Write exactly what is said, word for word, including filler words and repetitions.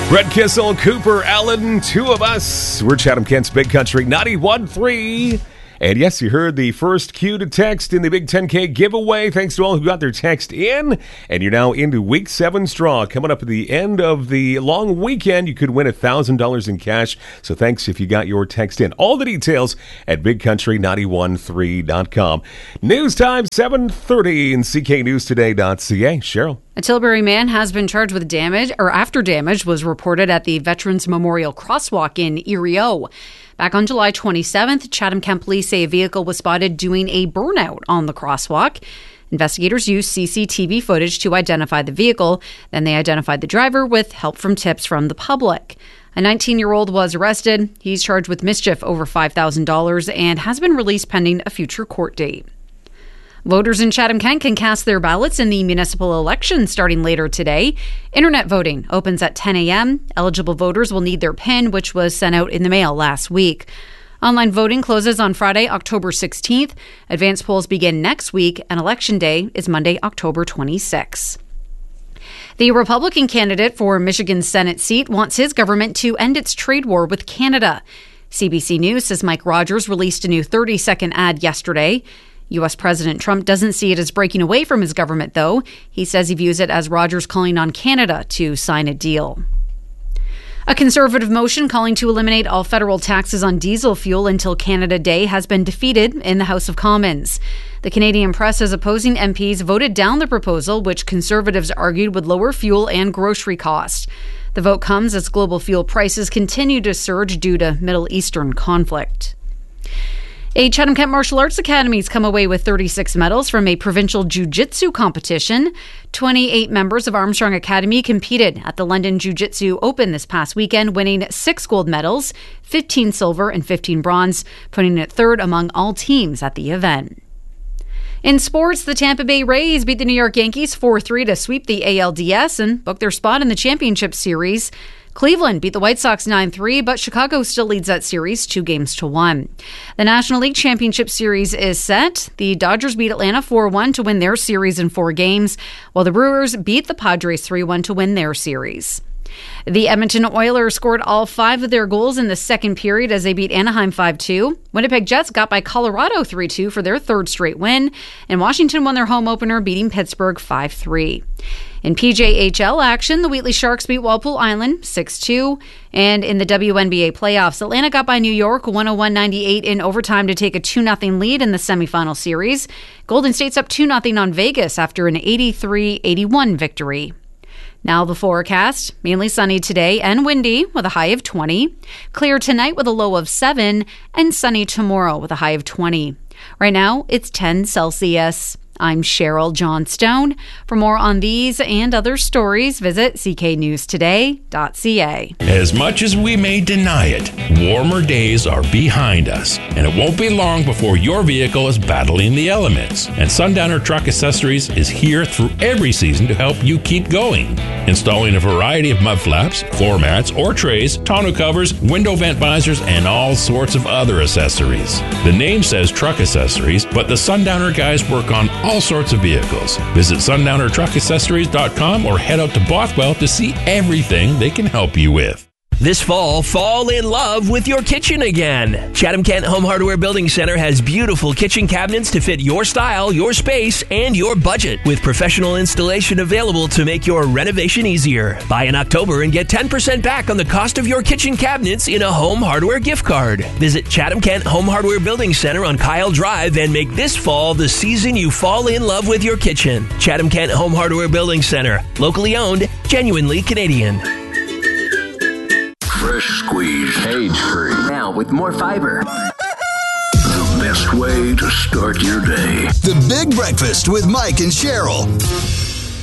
Brett Kissel, Cooper Allen, two of us. We're Chatham Kent's Big Country ninety-one point three. And yes, you heard the first cue to text in the Big ten K giveaway. Thanks to all who got their text in. And you're now into week seven straw. Coming up at the end of the long weekend, you could win one thousand dollars in cash. So thanks if you got your text in. All the details at big country nine one three dot com. News time, seven thirty in c k news today dot c a. Cheryl. A Tilbury man has been charged with damage, or after damage was reported at the Veterans Memorial Crosswalk in Erie O. Back on July twenty-seventh, Chatham Kent police say a vehicle was spotted doing a burnout on the crosswalk. Investigators used C C T V footage to identify the vehicle. Then they identified the driver with help from tips from the public. A nineteen-year-old was arrested. He's charged with mischief over five thousand dollars and has been released pending a future court date. Voters in Chatham Kent can cast their ballots in the municipal election starting later today. Internet voting opens at ten a.m. Eligible voters will need their PIN, which was sent out in the mail last week. Online voting closes on Friday, October sixteenth. Advance polls begin next week, and Election Day is Monday, October twenty-sixth. The Republican candidate for Michigan's Senate seat wants his government to end its trade war with Canada. C B C News says Mike Rogers released a new thirty-second ad yesterday. U S. President Trump doesn't see it as breaking away from his government, though. He says he views it as Rogers calling on Canada to sign a deal. A Conservative motion calling to eliminate all federal taxes on diesel fuel until Canada Day has been defeated in the House of Commons. The Canadian Press says opposing M Ps voted down the proposal, which Conservatives argued would lower fuel and grocery costs. The vote comes as global fuel prices continue to surge due to Middle Eastern conflict. A Chatham Kent Martial Arts Academy has come away with thirty-six medals from a provincial jiu-jitsu competition. twenty-eight members of Armstrong Academy competed at the London Jiu-Jitsu Open this past weekend, winning six gold medals, fifteen silver and fifteen bronze, putting it third among all teams at the event. In sports, the Tampa Bay Rays beat the New York Yankees four three to sweep the A L D S and book their spot in the championship series. Cleveland beat the White Sox nine three, but Chicago still leads that series two games to one. The National League Championship Series is set. The Dodgers beat Atlanta four one to win their series in four games, while the Brewers beat the Padres three one to win their series. The Edmonton Oilers scored all five of their goals in the second period as they beat Anaheim five two. Winnipeg Jets got by Colorado three two for their third straight win, and Washington won their home opener, beating Pittsburgh five three. In P J H L action, the Wheatley Sharks beat Walpole Island six two. And in the W N B A playoffs, Atlanta got by New York one oh one ninety-eight in overtime to take a two nothing lead in the semifinal series. Golden State's up two nothing on Vegas after an eighty-three eighty-one victory. Now the forecast, mainly sunny today and windy with a high of twenty. Clear tonight with a low of seven, and sunny tomorrow with a high of twenty. Right now, it's ten Celsius. I'm Cheryl Johnstone. For more on these and other stories, visit c k news today dot c a. As much as we may deny it, warmer days are behind us, and it won't be long before your vehicle is battling the elements. And Sundowner Truck Accessories is here through every season to help you keep going. Installing a variety of mud flaps, floor mats, or trays, tonneau covers, window vent visors, and all sorts of other accessories. The name says Truck Accessories, but the Sundowner guys work on all sorts of vehicles. Visit sundowner truck accessories dot com or head out to Bothwell to see everything they can help you with. This fall, fall in love with your kitchen again. Chatham Kent Home Hardware Building Center has beautiful kitchen cabinets to fit your style, your space, and your budget, with professional installation available to make your renovation easier. Buy in October and get ten percent back on the cost of your kitchen cabinets in a home hardware gift card. Visit Chatham Kent Home Hardware Building Center on Kyle Drive and make this fall the season you fall in love with your kitchen. Chatham Kent Home Hardware Building Center. Locally owned, genuinely Canadian. Fresh squeezed, cage-free, now with more fiber. The best way to start your day. The Big Breakfast with Mike and Cheryl.